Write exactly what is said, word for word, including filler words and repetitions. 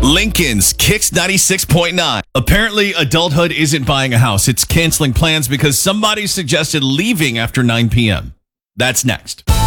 Lincoln's Kicks ninety-six point nine. Apparently, adulthood isn't buying a house. It's canceling plans because somebody suggested leaving after nine p.m. That's next.